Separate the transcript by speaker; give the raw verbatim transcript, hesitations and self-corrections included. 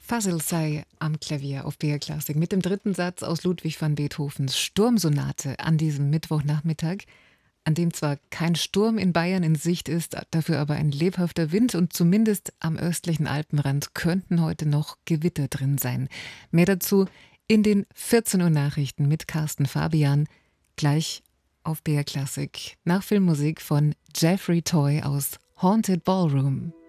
Speaker 1: Fazil Say am Klavier auf B R Klassik mit dem dritten Satz aus Ludwig van Beethovens Sturmsonate an diesem Mittwochnachmittag, an dem zwar kein Sturm in Bayern in Sicht ist, dafür aber ein lebhafter Wind und zumindest am östlichen Alpenrand könnten heute noch Gewitter drin sein. Mehr dazu in den vierzehn Uhr Nachrichten mit Carsten Fabian, gleich auf B R Klassik nach Filmmusik von Jeffrey Toy aus Haunted Ballroom.